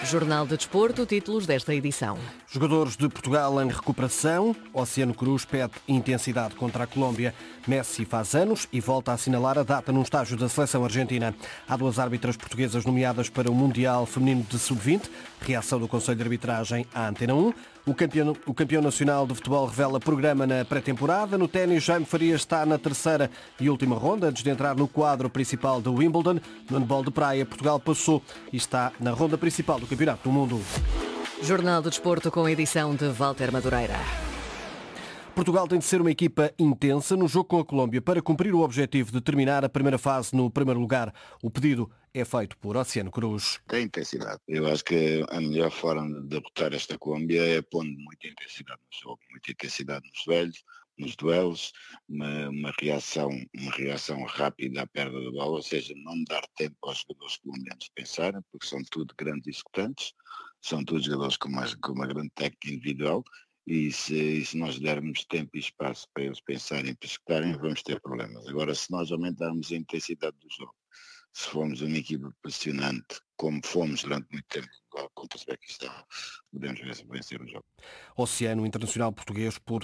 Jornal de Desporto, títulos desta edição. Jogadores de Portugal em recuperação. Oceano Cruz pede intensidade contra a Colômbia. Messi faz anos e volta a assinalar a data num estágio da seleção argentina. Há 2 árbitras portuguesas nomeadas para o Mundial Feminino de Sub-20. Reação do Conselho de Arbitragem à Antena 1. O campeão nacional de futebol revela programa na pré-temporada. No ténis, Jaime Farias está na terceira e última ronda, antes de entrar no quadro principal do Wimbledon. No handball de praia, Portugal passou e está na ronda principal do Campeonato do Mundo. Jornal de Desporto com a edição de Walter Madureira. Portugal tem de ser uma equipa intensa no jogo com a Colômbia para cumprir o objetivo de terminar a primeira fase no primeiro lugar. O pedido é feito por Oceano Cruz. Tem intensidade. Eu acho que a melhor forma de derrotar esta Colômbia é pondo muita intensidade no jogo, muita intensidade nos velhos, nos duelos, uma reação rápida à perda da bola, ou seja, não dar tempo aos jogadores colombianos pensarem, porque são tudo grandes executantes, são todos jogadores com uma grande técnica individual, e se nós dermos tempo e espaço para eles pensarem e para executarem, vamos ter problemas. Agora, se nós aumentarmos a intensidade do jogo, se formos uma equipa apaixonante, como fomos durante muito tempo contra o Uzbequistão, podemos vencer o jogo. Oceano Internacional Português, por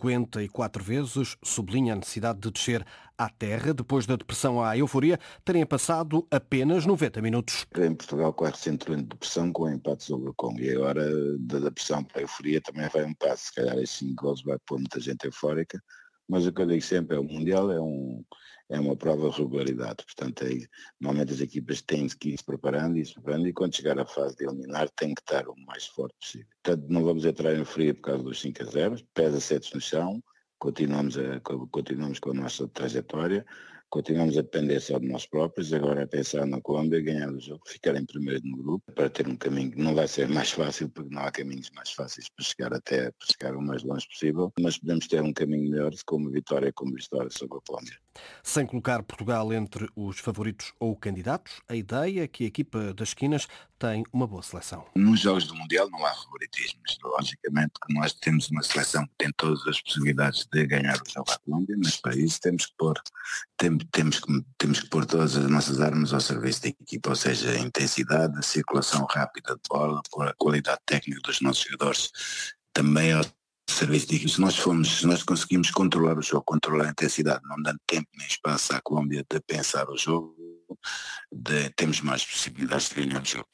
54 vezes, sublinha a necessidade de descer à terra depois da depressão à euforia terem passado apenas 90 minutos. Em Portugal quase centro de depressão com o empate sobre o Congo, e agora da depressão para a euforia também vai um passo. Se calhar esses 5 gols vai pôr muita gente eufórica, mas o que eu digo sempre é o Mundial é uma prova de regularidade, portanto normalmente as equipas têm que ir se preparando e quando chegar à fase de eliminar têm que estar o mais forte possível. Portanto não vamos entrar em frio por causa dos 5-0, pesa 7 no chão, continuamos com a nossa trajetória, continuamos a depender só de nós próprios, agora é pensar na Colômbia, ganhar o jogo, ficar em primeiro no grupo, para ter um caminho que não vai ser mais fácil, porque não há caminhos mais fáceis para chegar o mais longe possível, mas podemos ter um caminho melhor com uma vitória sobre a Colômbia. Sem colocar Portugal entre os favoritos ou candidatos, a ideia é que a equipa das esquinas tem uma boa seleção. Nos jogos do Mundial não há favoritismos. Logicamente que nós temos uma seleção que tem todas as possibilidades de ganhar o jogo à Colômbia, mas para isso temos que pôr todas as nossas armas ao serviço da equipa, ou seja, a intensidade, a circulação rápida de bola, a qualidade técnica dos nossos jogadores também ao serviço de equipa. Se nós conseguimos controlar o jogo, controlar a intensidade, não dando tempo nem espaço à Colômbia de pensar o jogo, temos mais possibilidades de ganhar o jogo.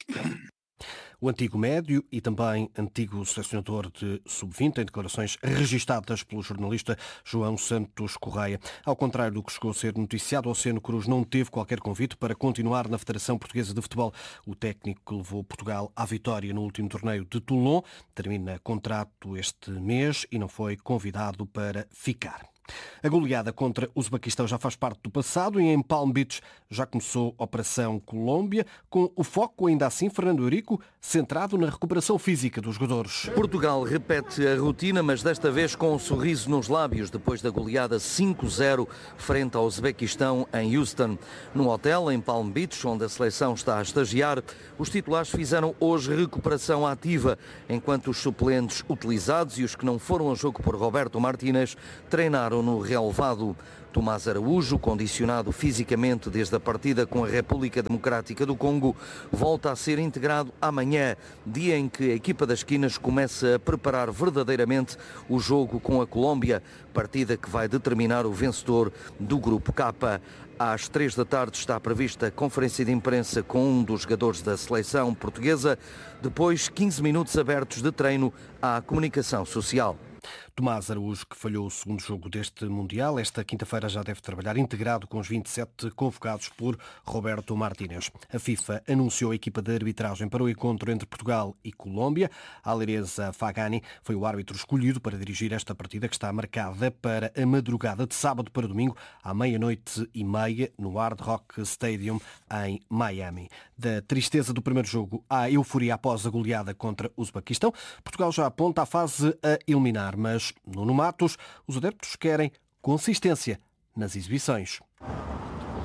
O antigo médio e também antigo selecionador de sub-20 em declarações registadas pelo jornalista João Santos Correia. Ao contrário do que chegou a ser noticiado, o Oceano Cruz não teve qualquer convite para continuar na Federação Portuguesa de Futebol. O técnico que levou Portugal à vitória no último torneio de Toulon termina contrato este mês e não foi convidado para ficar. A goleada contra o Uzbequistão já faz parte do passado e em Palm Beach já começou a Operação Colômbia, com o foco, ainda assim, Fernando Eurico, centrado na recuperação física dos jogadores. Portugal repete a rotina, mas desta vez com um sorriso nos lábios, depois da goleada 5-0 frente ao Uzbequistão em Houston. Num hotel em Palm Beach, onde a seleção está a estagiar, os titulares fizeram hoje recuperação ativa, enquanto os suplentes utilizados e os que não foram ao jogo por Roberto Martínez treinaram no relevado. Tomás Araújo, condicionado fisicamente desde a partida com a República Democrática do Congo, volta a ser integrado amanhã, dia em que a equipa das esquinas começa a preparar verdadeiramente o jogo com a Colômbia, partida que vai determinar o vencedor do Grupo K. Às 3 da tarde está prevista a conferência de imprensa com um dos jogadores da seleção portuguesa, depois 15 minutos abertos de treino à comunicação social. Tomás Araújo, que falhou o segundo jogo deste Mundial, esta quinta-feira já deve trabalhar integrado com os 27 convocados por Roberto Martínez. A FIFA anunciou a equipa de arbitragem para o encontro entre Portugal e Colômbia. Alireza Fagani foi o árbitro escolhido para dirigir esta partida, que está marcada para a madrugada de sábado para domingo, à 00:30, no Hard Rock Stadium, em Miami. Da tristeza do primeiro jogo à euforia após a goleada contra o Uzbequistão, Portugal já aponta à fase a eliminar, mas Nuno Matos, os adeptos querem consistência nas exibições.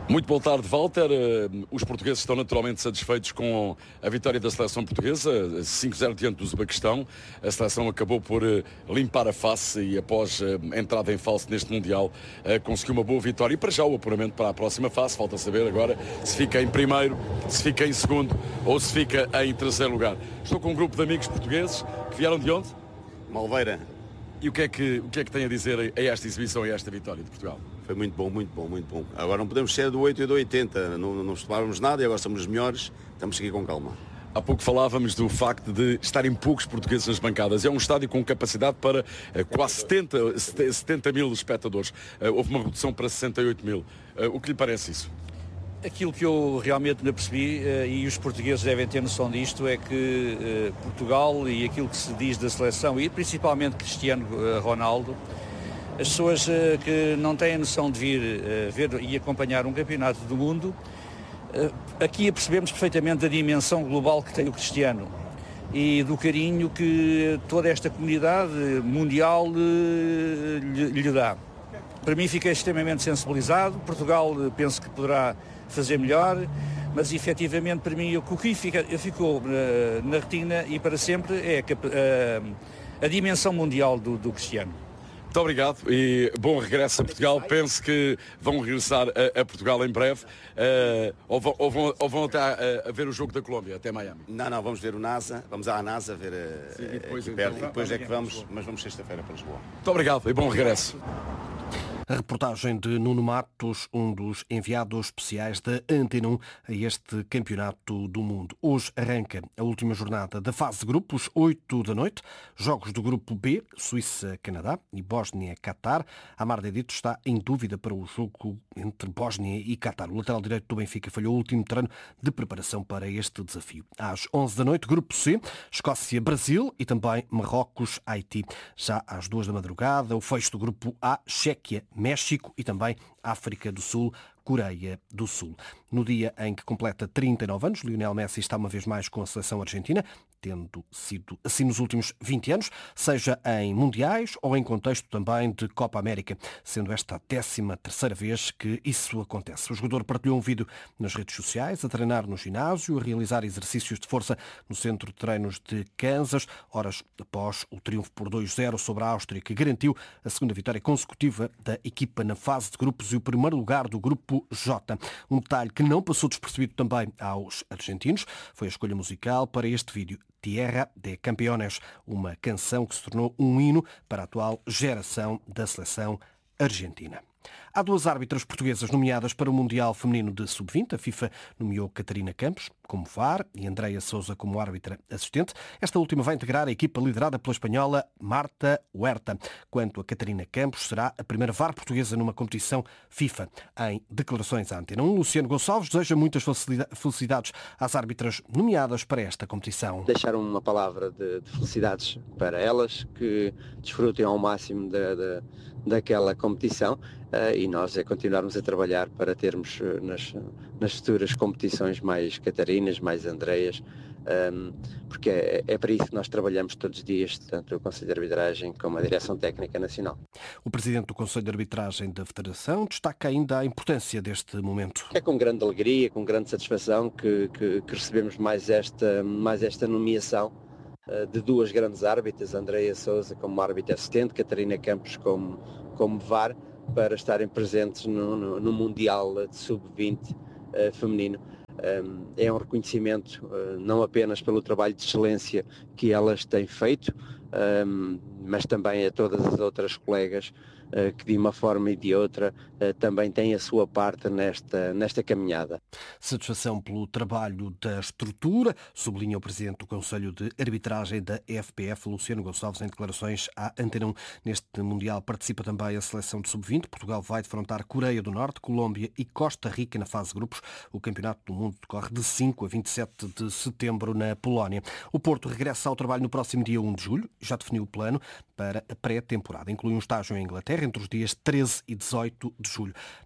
Muito boa tarde, Walter. Os portugueses estão naturalmente satisfeitos com a vitória da seleção portuguesa, 5-0 diante do Uzbequistão. A seleção acabou por limpar a face e após a entrada em falso neste Mundial conseguiu uma boa vitória. E para já o apuramento para a próxima fase, falta saber agora se fica em primeiro, se fica em segundo ou se fica em terceiro lugar. Estou com um grupo de amigos portugueses que vieram de onde? Malveira. E o que é que tem a dizer a esta exibição e a esta vitória de Portugal? Foi muito bom, muito bom, muito bom. Agora não podemos ser do 8 e do 80, não estudávamos nada e agora somos os melhores, estamos aqui com calma. Há pouco falávamos do facto de estarem poucos portugueses nas bancadas. É um estádio com capacidade para quase 70 mil espectadores. Houve uma redução para 68 mil. O que lhe parece isso? Aquilo que eu realmente me apercebi, e os portugueses devem ter noção disto, é que Portugal e aquilo que se diz da seleção, e principalmente Cristiano Ronaldo, as pessoas que não têm noção de vir ver e acompanhar um campeonato do mundo, aqui percebemos perfeitamente a dimensão global que tem o Cristiano e do carinho que toda esta comunidade mundial lhe dá. Para mim fiquei extremamente sensibilizado. Portugal penso que poderá fazer melhor, mas efetivamente para mim o que ficou na retina e para sempre é a dimensão mundial do Cristiano. Muito obrigado e bom regresso a Portugal. Penso que vão regressar a Portugal em breve ou vão até a ver o jogo da Colômbia, até Miami. Não, vamos ver o NASA, vamos à NASA ver depois, aqui perto. Depois é que vamos, mas vamos sexta-feira para Lisboa. Muito obrigado e bom regresso. A reportagem de Nuno Matos, um dos enviados especiais da Antena 1 a este Campeonato do Mundo. Hoje arranca a última jornada da fase de grupos, 8 da noite. Jogos do grupo B, Suíça-Canadá e Bósnia-Catar. Amar Dedito está em dúvida para o jogo entre Bósnia e Catar. O lateral direito do Benfica falhou o último treino de preparação para este desafio. Às 11 da noite, grupo C, Escócia-Brasil e também Marrocos-Haiti. Já às 2 da madrugada, o fecho do grupo A, Chequia, México e também África do Sul, Coreia do Sul. No dia em que completa 39 anos, Lionel Messi está uma vez mais com a seleção argentina, tendo sido assim nos últimos 20 anos, seja em mundiais ou em contexto também de Copa América, sendo esta a 13ª vez que isso acontece. O jogador partilhou um vídeo nas redes sociais, a treinar no ginásio, a realizar exercícios de força no centro de treinos de Kansas, horas após o triunfo por 2-0 sobre a Áustria, que garantiu a segunda vitória consecutiva da equipa na fase de grupos e o primeiro lugar do grupo J. Um detalhe que não passou despercebido também aos argentinos foi a escolha musical para este vídeo, Tierra de Campeones, uma canção que se tornou um hino para a atual geração da seleção argentina. Há 2 árbitras portuguesas nomeadas para o Mundial Feminino de Sub-20. A FIFA nomeou Catarina Campos como VAR e Andreia Sousa como árbitra assistente. Esta última vai integrar a equipa liderada pela espanhola Marta Huerta. Quanto a Catarina Campos, será a primeira VAR portuguesa numa competição FIFA. Em declarações à Antena 1, Luciano Gonçalves deseja muitas felicidades às árbitras nomeadas para esta competição. Deixar uma palavra de felicidades para elas, que desfrutem ao máximo daquela competição e nós continuarmos a trabalhar para termos nas futuras competições mais Catarinas, mais Andreias, porque é para isso que nós trabalhamos todos os dias, tanto o Conselho de Arbitragem como a Direção Técnica Nacional. O Presidente do Conselho de Arbitragem da Federação destaca ainda a importância deste momento. É com grande alegria, com grande satisfação que recebemos mais esta nomeação de 2 grandes árbitras, Andreia Sousa como árbitra assistente, Catarina Campos como VAR, para estarem presentes no Mundial de Sub-20 feminino. É um reconhecimento não apenas pelo trabalho de excelência que elas têm feito, mas também a todas as outras colegas que de uma forma e de outra também têm a sua parte nesta caminhada. Satisfação pelo trabalho da estrutura, sublinha o Presidente do Conselho de Arbitragem da FPF, Luciano Gonçalves, em declarações à Antena 1. Neste Mundial participa também a seleção de Sub-20. Portugal vai defrontar Coreia do Norte, Colômbia e Costa Rica na fase de grupos. O Campeonato do Mundo decorre de 5 a 27 de setembro na Polónia. O Porto regressa ao trabalho no próximo dia 1 de julho. Já definiu o plano para a pré-temporada. Inclui um estágio em Inglaterra entre os dias 13 e 18 de julho.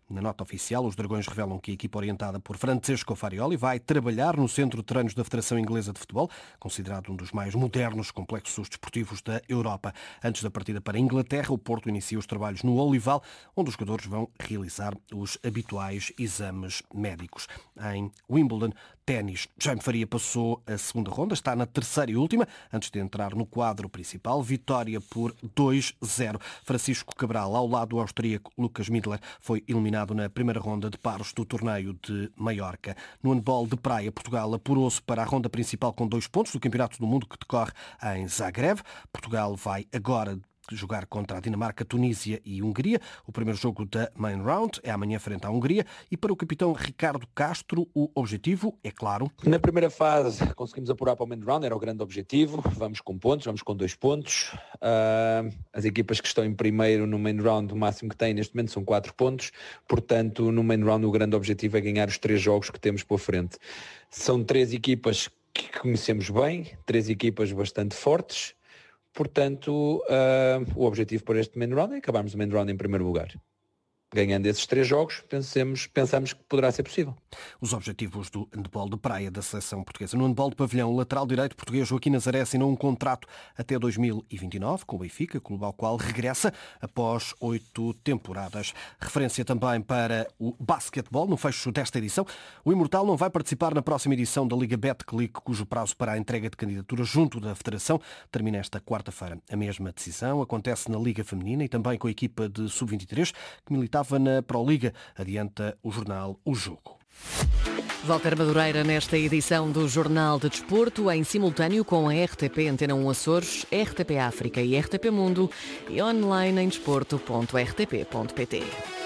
Na nota oficial, os Dragões revelam que a equipa orientada por Francesco Farioli vai trabalhar no centro de treinos da Federação Inglesa de Futebol, considerado um dos mais modernos complexos desportivos da Europa. Antes da partida para a Inglaterra, o Porto inicia os trabalhos no Olival, onde os jogadores vão realizar os habituais exames médicos. Em Wimbledon, ténis, Jaime Faria passou a segunda ronda, está na terceira e última, antes de entrar no quadro principal. Vitória por 2-0. Francisco Cabral, ao lado do austríaco Lucas Midler, foi eliminado na primeira ronda de paros do torneio de Maiorca. No handball de praia, Portugal apurou-se para a ronda principal com 2 pontos do Campeonato do Mundo que decorre em Zagreb. Portugal vai agora jogar contra a Dinamarca, Tunísia e Hungria. O primeiro jogo da Main Round é amanhã frente à Hungria e para o capitão Ricardo Castro o objetivo é claro. Na primeira fase conseguimos apurar para o Main Round, era o grande objetivo. Vamos com pontos, vamos com 2 pontos. As equipas que estão em primeiro no Main Round, o máximo que têm neste momento são 4 pontos. Portanto, no Main Round o grande objetivo é ganhar os 3 jogos que temos pela frente. São 3 equipas que conhecemos bem, 3 equipas bastante fortes. Portanto, o objetivo para este Main Round é acabarmos o Main Round em primeiro lugar. Ganhando esses 3 jogos, pensamos que poderá ser possível. Os objetivos do handball de praia da seleção portuguesa. No handball de pavilhão, o lateral direito português Joaquim Nazaré assinou um contrato até 2029 com o Benfica, clube ao qual regressa após 8 temporadas. Referência também para o basquetebol. No fecho desta edição, o Imortal não vai participar na próxima edição da Liga Betclic, cujo prazo para a entrega de candidaturas junto da Federação termina esta quarta-feira. A mesma decisão acontece na Liga Feminina e também com a equipa de Sub-23, que militava na Proliga, adianta o jornal O Jogo. Walter Madureira nesta edição do Jornal de Desporto, em simultâneo com a RTP Antena 1 Açores, RTP África e RTP Mundo e online em desporto.rtp.pt.